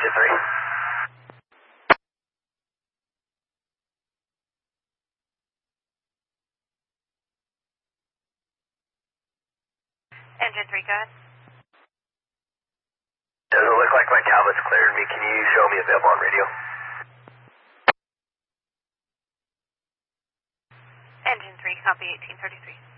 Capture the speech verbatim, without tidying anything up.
engine three. Engine three, go ahead. Doesn't look like my Talbot's clearing me. Can you show me available on radio? Engine three, copy eighteen thirty-three.